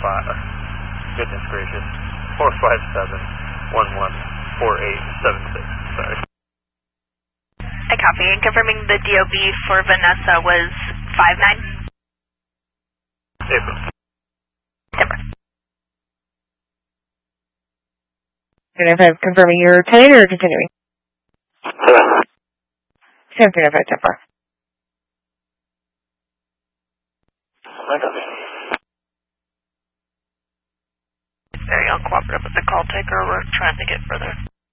goodness gracious, 457-114876. Sorry. I copy. And confirming the DOB for Vanessa was 5-9? April. September. And if I'm confirming your plane or continuing? Something about September. I got it. Very uncooperative with the call taker. We're trying to get further.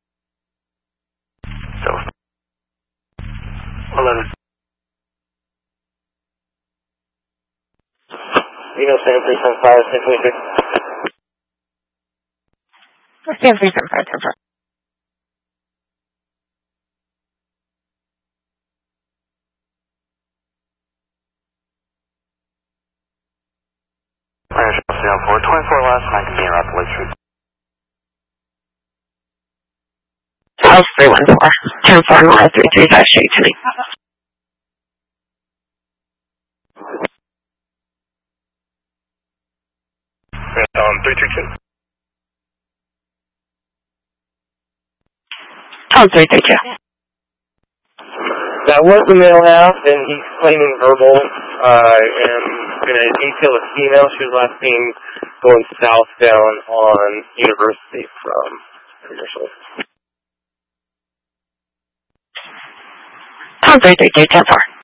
So, 11. Eagle Sam 375, 623. Sam 375, September. Sam 424 last night can be around the Lake Street. Charles 314, 10-4 North 335 Street to me. Phantom 332. Charles 332. That was the male half, and he's claiming verbal, and going to detail a female. She was last seen going southbound on University from Commercial. Charles 332, 10-4.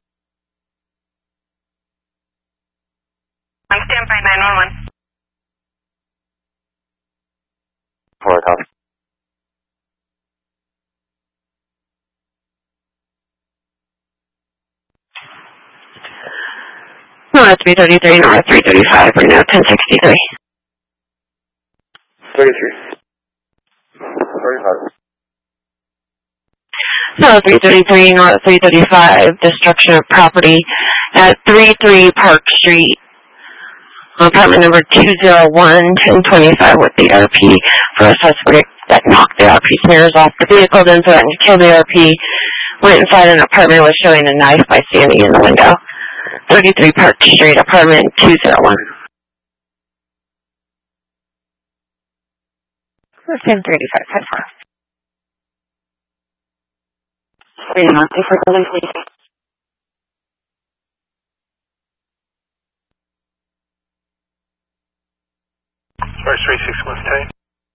I'm standby 911. 4 copy. No, that's 333 North 335, right now 1063. 33. 35. No, 333 North 335, destruction of property at 33 Park Street, apartment number 201, 1025 with the RP for a suspect that knocked the RP's mirrors off the vehicle, then threatened to kill the RP, went inside an apartment, was showing a knife by standing in the window. 33 Park Street, apartment 201. Sam 385, head for. For building, please. Sorry, 361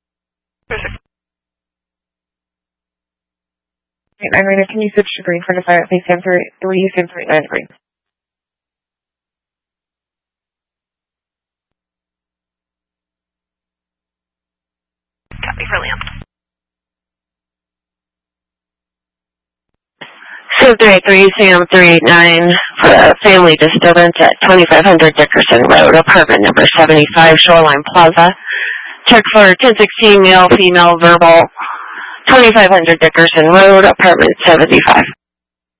9 can you switch to green for the fire, please? Sam 339 green. Copy for Liam. Sam 383, Sam 389 for a family disturbance at 2500 Dickerson Road, apartment number 75, Shoreline Plaza. Check for 1016, male, female, verbal, 2500 Dickerson Road, apartment 75.